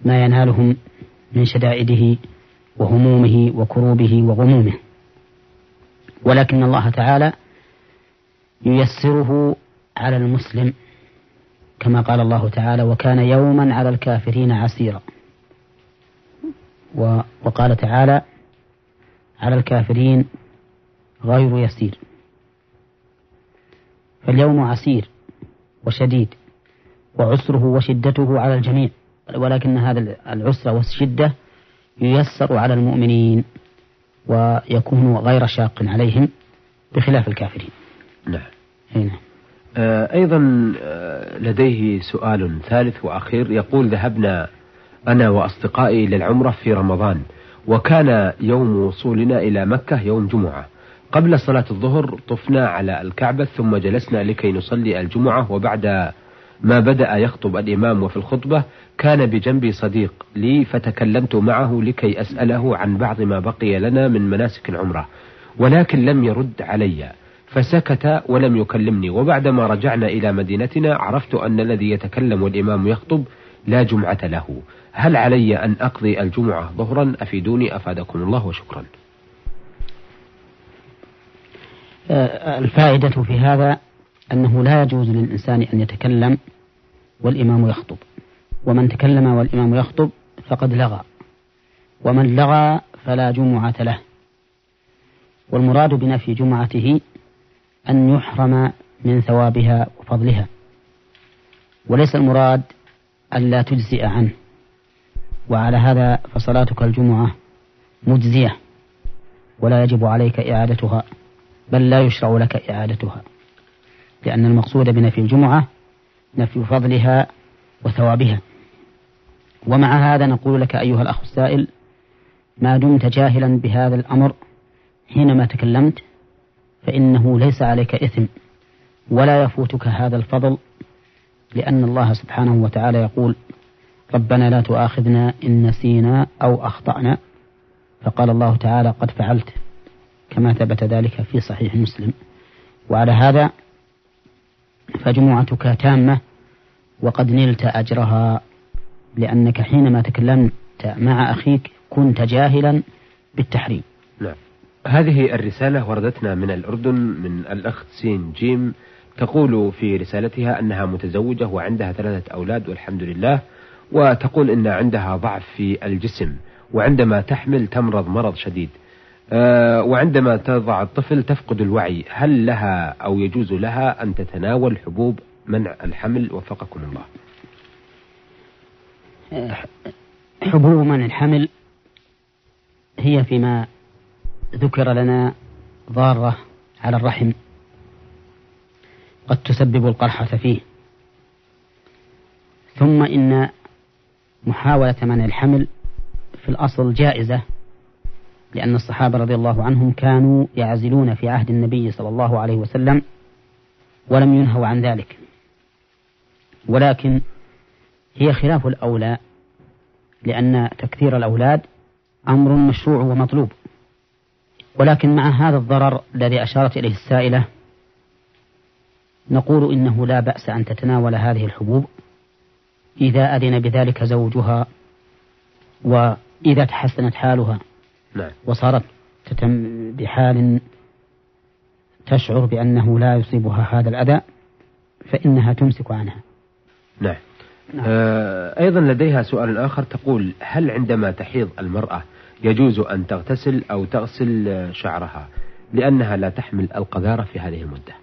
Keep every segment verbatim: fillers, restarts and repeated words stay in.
ما ينالهم من شدائده وهمومه وكروبه وغمومه، ولكن الله تعالى ييسره على المسلم كما قال الله تعالى: وكان يوما على الكافرين عسيرا. وقال تعالى: على الكافرين غير يسير. فاليوم عسير وشديد، وعسره وشدته على الجميع، ولكن هذا العسر والشدة ييسر على المؤمنين ويكون غير شاق عليهم بخلاف الكافرين. نعم. هنا. آه أيضا آه لديه سؤال ثالث وأخير، يقول: ذهبنا أنا وأصدقائي إلى العمرة في رمضان، وكان يوم وصولنا إلى مكة يوم جمعة. قبل صلاة الظهر طفنا على الكعبة ثم جلسنا لكي نصلي الجمعة، وبعد ما بدأ يخطب الإمام وفي الخطبة كان بجنبي صديق لي فتكلمت معه لكي أسأله عن بعض ما بقي لنا من مناسك العمرة، ولكن لم يرد علي فسكت ولم يكلمني. وبعدما رجعنا إلى مدينتنا عرفت أن الذي يتكلم والإمام يخطب لا جمعة له. هل علي أن أقضي الجمعة ظهرا؟ أفيدوني أفادكم الله وشكرا. الفائدة في هذا أنه لا يجوز للإنسان أن يتكلم والإمام يخطب، ومن تكلم والإمام يخطب فقد لغى، ومن لغى فلا جمعة له. والمراد بنفي جمعته أن يحرم من ثوابها وفضلها، وليس المراد ألا تجزئ عنه. وعلى هذا فصلاتك الجمعة مجزية ولا يجب عليك إعادتها، بل لا يشرع لك إعادتها، لأن المقصود بنفي الجمعة نفي فضلها وثوابها. ومع هذا نقول لك أيها الأخ السائل: ما دمت جاهلا بهذا الأمر حينما تكلمت فإنه ليس عليك إثم ولا يفوتك هذا الفضل، لأن الله سبحانه وتعالى يقول: ربنا لا تؤاخذنا إن نسينا أو أخطأنا، فقال الله تعالى: قد فعلت، كما ثبت ذلك في صحيح مسلم. وعلى هذا فجمعتك تامة وقد نلت أجرها، لأنك حينما تكلمت مع أخيك كنت جاهلا بالتحريم. نعم. هذه الرسالة وردتنا من الأردن من الأخت سين جيم، تقول في رسالتها أنها متزوجة وعندها ثلاثة أولاد والحمد لله، وتقول إن عندها ضعف في الجسم، وعندما تحمل تمرض مرض شديد، أه وعندما تضع الطفل تفقد الوعي. هل لها أو يجوز لها أن تتناول حبوب منع الحمل؟ وفقكم الله. حبوب منع الحمل هي فيما ذكر لنا ضارة على الرحم قد تسبب القرحة فيه، ثم إن محاولة منع الحمل في الأصل جائزة، لأن الصحابة رضي الله عنهم كانوا يعزلون في عهد النبي صلى الله عليه وسلم ولم ينهوا عن ذلك، ولكن هي خلاف الأولى، لأن تكثير الأولاد أمر مشروع ومطلوب. ولكن مع هذا الضرر الذي أشارت إليه السائلة نقول إنه لا بأس أن تتناول هذه الحبوب إذا أذن بذلك زوجها، وإذا تحسنت حالها نعم. وصارت تتم بحال تشعر بأنه لا يصيبها هذا الأذى فإنها تمسك عنها. نعم. نعم. آه أيضا لديها سؤال آخر، تقول: هل عندما تحيض المرأة يجوز أن تغتسل أو تغسل شعرها لأنها لا تحمل القذارة في هذه المدة؟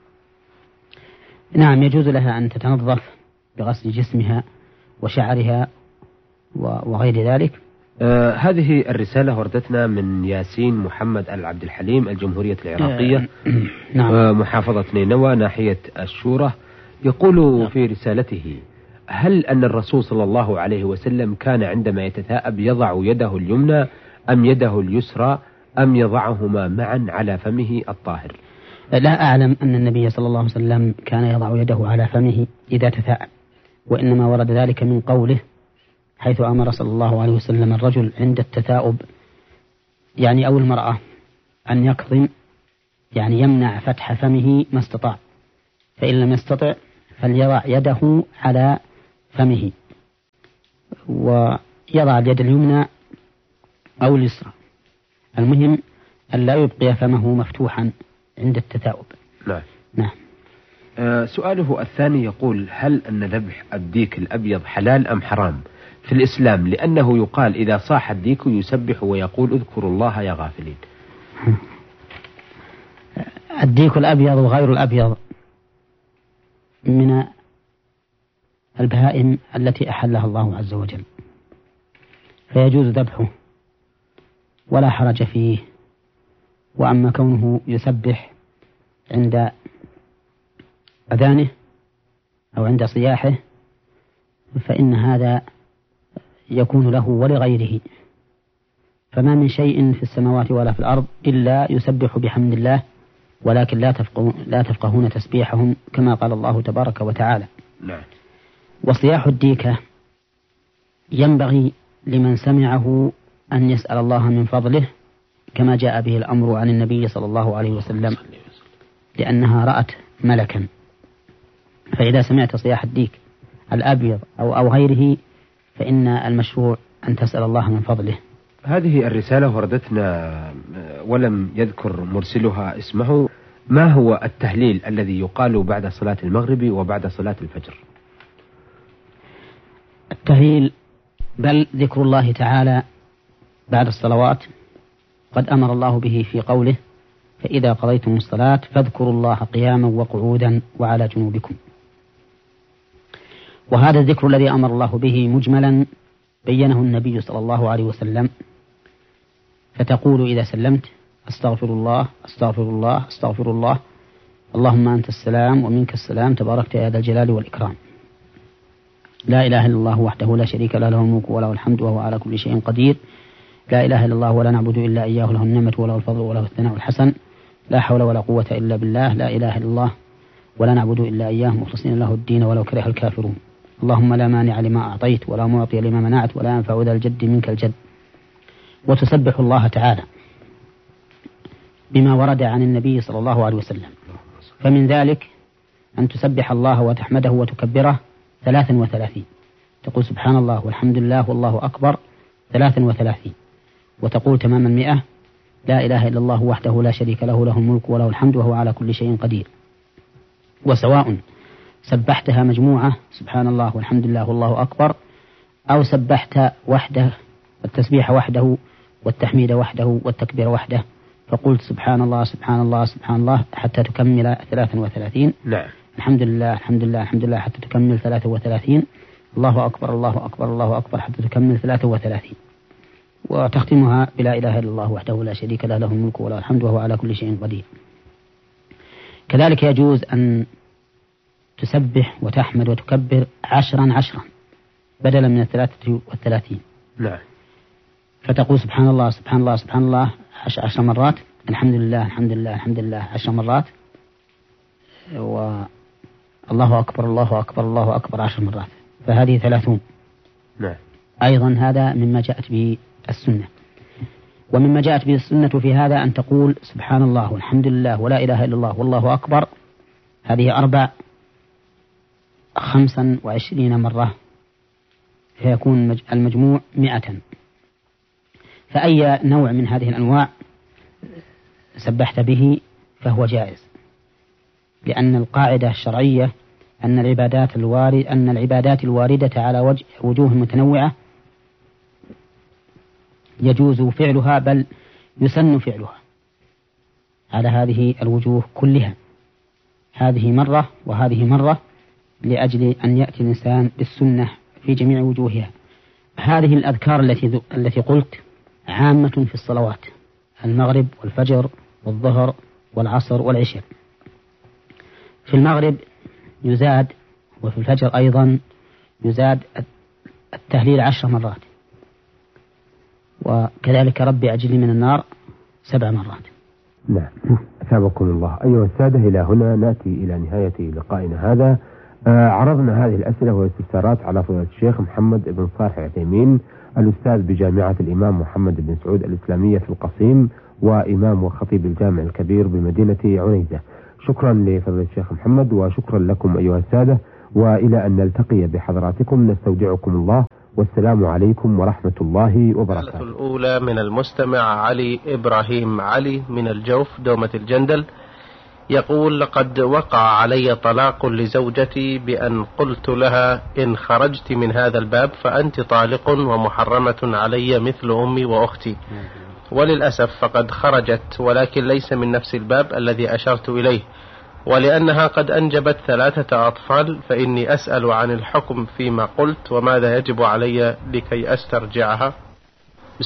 نعم، يجوز لها أن تتنظف بغسل جسمها وشعرها وغير ذلك. آه هذه الرسالة وردتنا من ياسين محمد العبد الحليم، الجمهورية العراقية، آه نعم. آه محافظة نينوى ناحية الشورى. يقول نعم. في رسالته: هل أن الرسول صلى الله عليه وسلم كان عندما يتثاءب يضع يده اليمنى أم يده اليسرى أم يضعهما معا على فمه الطاهر؟ لا أعلم أن النبي صلى الله عليه وسلم كان يضع يده على فمه إذا تثاءب، وإنما ورد ذلك من قوله حيث أمر صلى الله عليه وسلم الرجل عند التثاؤب يعني أو المرأة أن يكظم، يعني يمنع فتح فمه ما استطاع، فإن لم يستطع فليضع يده على فمه. ويضع اليد اليمنى أو اليسرى، المهم أن لا يبقي فمه مفتوحا عند التثاؤب. نعم. نعم. آه سؤاله الثاني يقول: هل أن ذبح الديك الأبيض حلال أم حرام في الإسلام؟ لأنه يقال إذا صاح الديك يسبح ويقول اذكروا الله يا غافلين. الديك الأبيض وغير الأبيض من البهائم التي أحلها الله عز وجل، فيجوز ذبحه ولا حرج فيه. وأما كونه يسبح عند أذانه أو عند صياحه فإن هذا يكون له ولغيره، فما من شيء في السماوات ولا في الأرض إلا يسبح بحمد الله، ولكن لا تفقهون, لا تفقهون تسبيحهم كما قال الله تبارك وتعالى. نعم. وصياح الديكة ينبغي لمن سمعه أن يسأل الله من فضله كما جاء به الأمر عن النبي صلى الله عليه وسلم، لأنها رأت ملكا. فإذا سمعت صياح الديك الأبيض أو, أو غيره فإن المشروع أن تسأل الله من فضله. هذه الرسالة وردتنا ولم يذكر مرسلها اسمه. ما هو التهليل الذي يقال بعد صلاة المغرب وبعد صلاة الفجر؟ التهليل بل ذكر الله تعالى بعد الصلوات، قد أمر الله به في قوله: فإذا قضيتم الصلاة فاذكروا الله قياما وقعودا وعلى جنوبكم. وهذا الذكر الذي أمر الله به مجملا بينه النبي صلى الله عليه وسلم، فتقول إذا سلمت: أستغفر الله أستغفر الله أستغفر الله، اللهم أنت السلام ومنك السلام تباركت يا ذا الجلال والإكرام، لا إله إلا الله وحده لا شريك له له الملك وله الحمد وهو على كل شيء قدير، لا إله إلا الله ولا نعبد إلا إياه له النعمة وله الفضل وله الثناء الحسن، لا حول ولا قوة إلا بالله، لا إله إلا الله ولا نعبد إلا إياه مخلصين له الدين ولو كره الكافرون، اللهم لا مانع لما أعطيت ولا معطي لما منعت ولا ينفع ذا الجد منك الجد. وتسبح الله تعالى بما ورد عن النبي صلى الله عليه وسلم، فمن ذلك أن تسبح الله وتحمده وتكبره ثلاثا وثلاثين، تقول سبحان الله والحمد لله والله أكبر ثلاثا وثلاثين، وتقول تمام المئة لا إله إلا الله وحده لا شريك له له الملك وله الحمد وهو على كل شيء قدير. وسواء سبحتها مجموعة سبحان الله والحمد لله والله أكبر، أو سبحت وحده التسبيح وحده والتحميد وحده والتكبير وحده، فقلت سبحان الله سبحان الله سبحان الله حتى تكمل ثلاثا وثلاثين. نعم. الحمد لله الحمد لله الحمد لله حتى تكمل ثلاثا وثلاثين، الله أكبر الله أكبر الله أكبر حتى تكمل ثلاثا وثلاثين، وتختمها بلا إله إلا الله وحده لا شريك له له الملك وله الحمد وهو على كل شيء قدير. كذلك يجوز أن تسبح وتحمد وتكبر عشرا عشرا بدلا من الثلاثة والثلاثين. نعم. فتقول سبحان الله سبحان الله سبحان الله عشر, عشر مرات، الحمد لله الحمد لله الحمد لله عشر مرات، والله أكبر الله أكبر الله أكبر عشر مرات، فهذه ثلاثون. نعم. أيضا هذا مما جاءت به السنة. ومما جاءت به السنة في هذا أن تقول سبحان الله والحمد لله ولا إله إلا الله والله أكبر، هذه أربع خمسا وعشرين مرة، فيكون المجموع مئة. فأي نوع من هذه الأنواع سبحت به فهو جائز، لأن القاعدة الشرعية أن العبادات الوارد أن العبادات الواردة على وجه وجوه متنوعة يجوز فعلها بل يسن فعلها على هذه الوجوه كلها، هذه مرة وهذه مرة، لأجل أن يأتي الإنسان بالسنة في جميع وجوهها. هذه الأذكار التي التي قلت عامة في الصلوات: المغرب والفجر والظهر والعصر والعشاء. في المغرب يزاد وفي الفجر أيضا يزاد التهليل عشر مرات، وكذلك ربي أجلني من النار سبع مرات. نعم. أثابكم الله. أيها السادة، إلى هنا نأتي إلى نهاية لقائنا هذا. آه عرضنا هذه الأسئلة والاستفسارات على فضيلة الشيخ محمد بن صالح العثيمين، الأستاذ بجامعة الإمام محمد بن سعود الإسلامية في القصيم، وإمام وخطيب الجامع الكبير بمدينة عنيزة. شكرا لفضيلة الشيخ محمد، وشكرا لكم أيها السادة، وإلى أن نلتقي بحضراتكم نستودعكم الله والسلام عليكم ورحمة الله وبركاته. الحالة الأولى من المستمع علي إبراهيم علي من الجوف دومة الجندل، يقول: لقد وقع علي طلاق لزوجتي بأن قلت لها إن خرجت من هذا الباب فأنت طالق ومحرمة علي مثل أمي وأختي، وللأسف فقد خرجت، ولكن ليس من نفس الباب الذي أشرت إليه، ولأنها قد أنجبت ثلاثة أطفال، فإني أسأل عن الحكم فيما قلت وماذا يجب علي لكي أسترجعها.